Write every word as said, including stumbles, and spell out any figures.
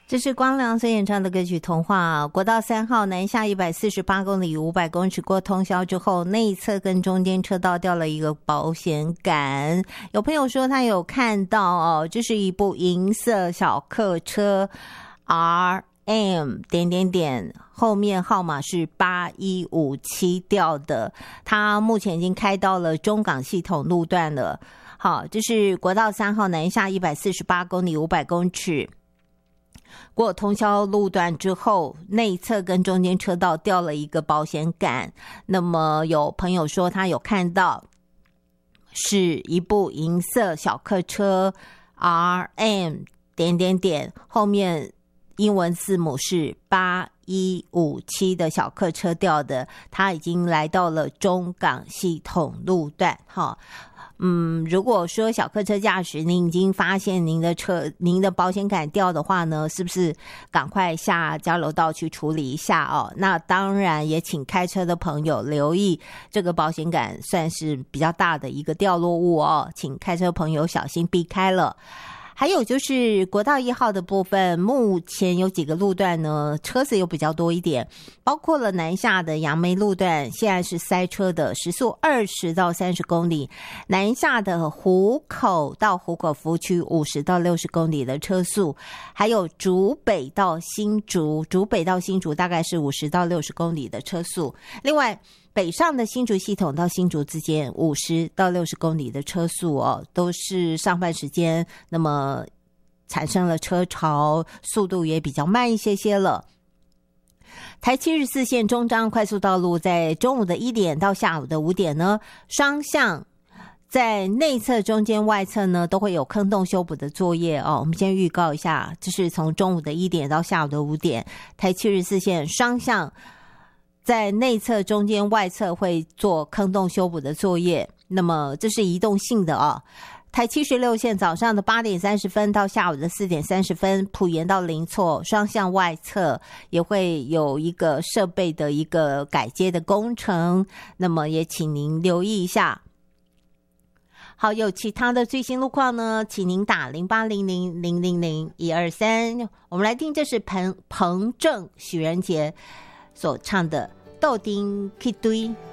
这是光良所演唱的歌曲《童话》。国道三号南下一百四十八公里五百公尺过通霄之后，内侧跟中间车道掉了一个保险杆。有朋友说他有看到哦，这是一部银色小客车 R M 点点点，后面号码是八一五七掉的。它目前已经开到了中港系统路段了。好，这是国道三号南下一百四十八公里五百公尺。过通霄路段之后，内侧跟中间车道掉了一个保险杆。那么有朋友说他有看到是一部银色小客车 R M 点点点，后面英文字母是八一五七的小客车掉的，它已经来到了中港系统路段。哈，嗯，如果说小客车驾驶您已经发现您的车您的保险杆掉的话呢，是不是赶快下交流道去处理一下哦？那当然也请开车的朋友留意，这个保险杆算是比较大的一个掉落物哦，请开车朋友小心避开了。还有就是国道一号的部分，目前有几个路段呢，车子又比较多一点，包括了南下的杨梅路段，现在是塞车的，时速二十到三十公里；南下的湖口到湖口服务区五十到六十公里的车速，还有竹北到新竹，竹北到新竹大概是五十到六十公里的车速。另外，北上的新竹系统到新竹之间五十到六十公里的车速哦，都是上班时间，那么产生了车潮，速度也比较慢一些些了。台七十四线中彰快速道路在中午的一点到下午的五点呢，双向在内侧、中间、外侧呢都会有坑洞修补的作业哦。我们先预告一下，这是从中午的一点到下午的五点，台七十四线双向在内侧、中间、外侧会做坑洞修补的作业，那么这是移动性的哦。台七十六线早上的八点三十分到下午的四点三十分，埔盐到林厝双向外侧也会有一个设备的一个改接的工程，那么也请您留意一下。好，有其他的最新路况呢，请您打零八零零零零零一二三。我们来听，这是彭彭正许仁杰所唱的《豆丁去堆》。